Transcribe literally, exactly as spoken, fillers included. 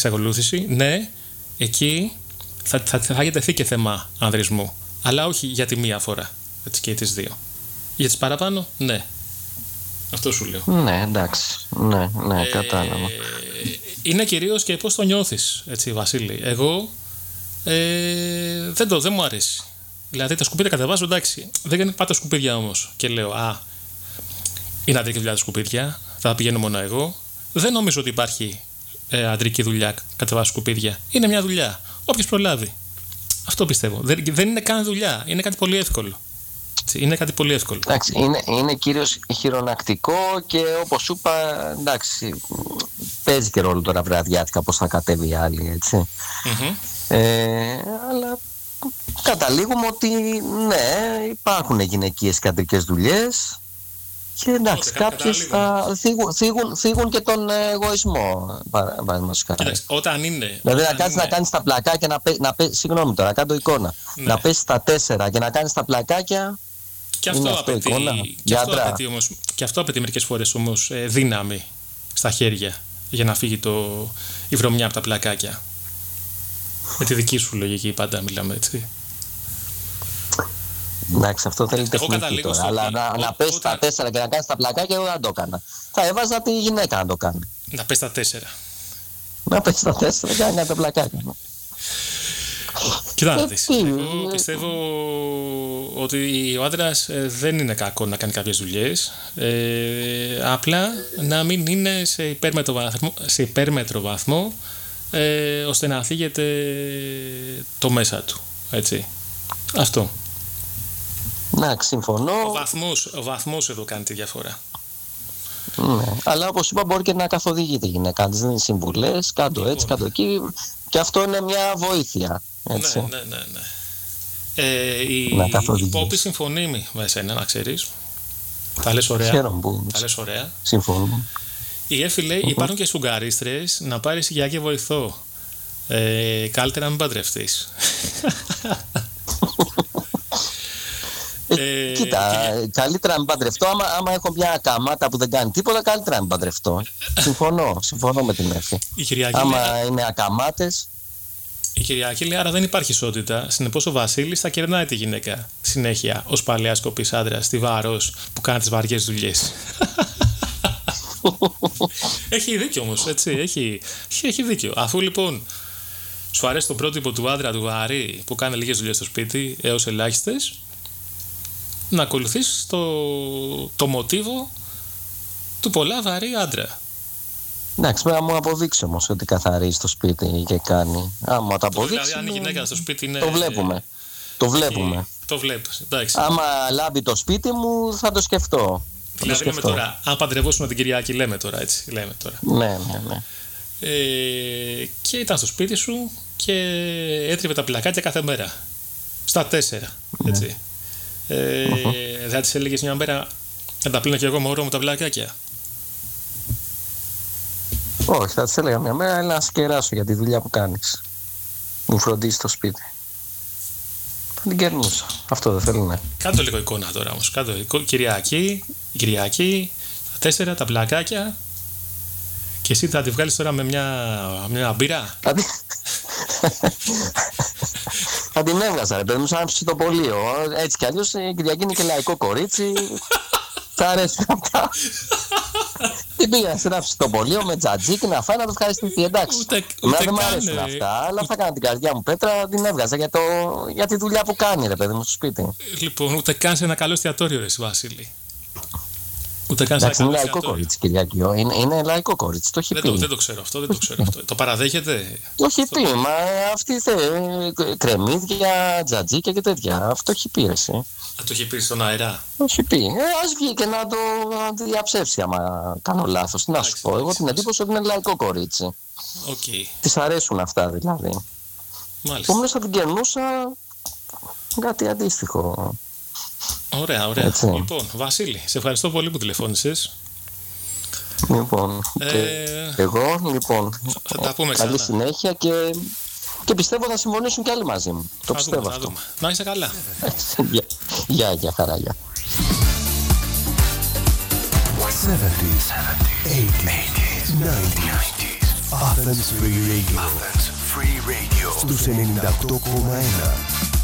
ακολούθηση, ναι, εκεί θα, θα, θα έχει τεθεί και θέμα ανδρισμού. Αλλά όχι για τη μία φορά, έτσι, και τις δύο. Για τις παραπάνω, ναι. Αυτό σου λέω. Ναι, εντάξει. Ναι, ναι, ε, κατάλαβα. Είναι κυρίως και πώς το νιώθεις, έτσι, Βασίλη. Εγώ ε, δεν, το, δεν μου αρέσει. Δηλαδή τα σκουπίδια κατεβάζω, εντάξει. Δεν είναι πάντα σκουπίδια όμως. Και λέω, α, είναι αντρική δουλειά τα σκουπίδια, θα πηγαίνω μόνο εγώ. Δεν νομίζω ότι υπάρχει ε, αντρική δουλειά κατεβάζω σκουπίδια. Είναι μια δουλειά. Όποιος προλάβει. Αυτό πιστεύω. Δεν, δεν είναι καν δουλειά. Είναι κάτι πολύ εύκολο. Είναι κάτι πολύ εύκολο. Εντάξει, είναι, είναι κυρίως χειρονακτικό και όπως σου είπα, εντάξει, παίζει και ρόλο τώρα βραδιάτικα πώς θα κατέβει η άλλη, έτσι. Mm-hmm. Ε, αλλά καταλήγουμε ότι ναι, υπάρχουν γυναικείες και αντρικές δουλειές και εντάξει, κάποιες θα θίγουν, θίγουν, θίγουν και τον εγωισμό. Κοίταξε, όταν είναι. Δηλαδή όταν να κάνεις είναι... να κάνεις τα πλακάκια, να πέ, να πέ, συγγνώμη τώρα, κάνω εικόνα. Ναι. Να πέσεις στα τέσσερα και να κάνεις τα πλακάκια. Και αυτό, αυτό, απαιτεί, και, αυτό απαιτεί όμως, και αυτό απαιτεί μερικές φορές όμως ε, δύναμη στα χέρια για να φύγει το, η βρωμιά από τα πλακάκια. Με τη δική σου λογική πάντα μιλάμε, έτσι. Εντάξει, αυτό θέλει τεχνική τώρα. Αλλά να, να πέσει τα τέσσερα και να κάνει τα πλακάκια, εγώ δεν το έκανα. Θα έβαζα τη γυναίκα να το κάνει. Να πέσει τα τέσσερα. Να πέσει τα τέσσερα και να κάνει τα πλακάκια. Κοιτά να δεις. Εγώ πιστεύω ότι ο άντρας δεν είναι κακό να κάνει κάποιες δουλειές. Ε, απλά να μην είναι σε υπέρμετρο βαθμό, σε υπέρμετρο βαθμό ε, ώστε να θίγεται το μέσα του. Έτσι. Αυτό. Να, συμφωνώ. Ο βαθμός, ο βαθμός εδώ κάνει τη διαφορά. Ναι, αλλά όπως είπα μπορεί και να καθοδηγεί τη γυναίκα. Να της δίνει συμβουλές, κάτω έτσι, κάτω εκεί. Και αυτό είναι μια βοήθεια. Έτσι. Ναι, ναι, ναι, ναι. Ε, η η Πόπη συμφωνεί με εσένα, να ξέρεις. Τα λες ωραία. Χαίρομαι. Τα λες ωραία. Συμφωνώ. Η Εφη λέει: mm-hmm. Υπάρχουν και σουγκαρίστρες να πάρεις για και βοηθό. Ε, καλύτερα να μην παντρευτείς. Ε, κοίτα, και... καλύτερα να μην παντρευτώ. Άμα, άμα έχω μια καμάτα που δεν κάνει τίποτα, καλύτερα να μην παντρευτώ. Συμφωνώ, συμφωνώ με την Εφη. Άμα λέει... είναι ακαμάτες. Η Κυριακή λέει: άρα δεν υπάρχει ισότητα. Συνεπώς ο Βασίλης θα κερνάει τη γυναίκα συνέχεια ως παλαιάσκοπης άντρας, στιβαρός που κάνει τις βαριές δουλειές. Έχει δίκιο όμως, έτσι. Έχει, έχει δίκιο. Αφού λοιπόν σου αρέσει το πρότυπο του άντρα του βαρύ που κάνει λίγες δουλειές στο σπίτι έως ελάχιστες, να ακολουθείς το, το μοτίβο του πολλά βαρύ άντρα. Εντάξει, πρέπει να μου αποδείξει όμως ότι καθαρίζει το σπίτι και κάνει. Άμα το αποδείξει. Δηλαδή, αν η γυναίκα στο σπίτι είναι. Το βλέπουμε. Το βλέπουμε. Το βλέπεις. Εντάξει. Άμα λάμπει το σπίτι μου, θα το σκεφτώ. Δηλαδή, λέμε τώρα, αν παντρευόσουν την Κυριακή, λέμε τώρα έτσι. Λέμε τώρα. Ναι, ναι, ναι. Ε, και ήταν στο σπίτι σου και έτριβε τα πλακάκια κάθε μέρα. Στα τέσσερα. Έτσι. Ναι. Ε, uh-huh. Δεν της έλεγες μια μέρα να τα πλύνω και εγώ μωρό μου τα πλακάκια? Όχι, θα της έλεγα μια μέρα, έλα να σκεράσω για τη δουλειά που κάνεις. Μου φροντίζει το σπίτι. Θα την κερνούσα. Αυτό δεν θέλω, ναι. Κάντο λίγο εικόνα τώρα όμως. Κάντο εικόνα. Κυριακή, Κυριακή, τα τέσσερα, τα πλακάκια. Και εσύ θα τη βγάλεις τώρα με μια, μια μπύρα. Θα την έβγαζα, ρε παιδί μου, σαν ψητοπολείο. Έτσι κι αλλιώς η Κυριακή είναι και λαϊκό κορίτσι. Σ' αρέσει αυτά. Την πήγα σε ένα ψητοπολείο με τζατζίκι να φάει να το ευχαριστηθεί. Εντάξει. Εμένα δεν μου αρέσουν αυτά, αλλά θα κάνω την καρδιά μου πέτρα, την έβγαζα για, το, για τη δουλειά που κάνει, ρε παιδί μου, στο σπίτι. Λοιπόν, ούτε καν σε ένα καλό εστιατόριο, ρε Βασίλη. Ούτε καν σε ένα καλό εστιατόριο. Είναι λαϊκό κορίτσι, Κυριακή. Είναι, είναι λαϊκό κορίτσι. Το έχει δεν πει. Το, δεν το ξέρω αυτό, δεν το ξέρω αυτό. Το παραδέχεται? Το έχει πει, μα αυτή θε κρεμμύδια, τζατζίκια και τέτοια. Αυτό έχει πει, εσύ. Α, το έχει πει στον αερά. Το έχει πει. Ε, ας βγει και να το, να το διαψεύσει άμα κάνω λάθος. Τι να σου πω, εγώ την εντύπωση ότι είναι λαϊκό κορίτσι. Okay. Της αρέσουν αυτά δηλαδή. Μάλιστα. Όμως θα την κερνούσα κάτι αντίστοιχο. Ωραία, ωραία. Έτσι. Λοιπόν, Βασίλη, σε ευχαριστώ πολύ που τηλεφώνησες. Λοιπόν, ε... και εγώ, λοιπόν, θα τα πούμε καλή ξανά. συνέχεια και, και πιστεύω θα συμφωνήσουν και άλλοι μαζί μου. Το θα πιστεύω δούμε, αυτό. Θα δούμε. Να είσαι καλά. Γεια, γεια, χαρά, γεια. seventies, eighties, nineties, Athens Free Radio. Athens Free Radio. Στους ενενήντα οκτώ κόμμα ένα.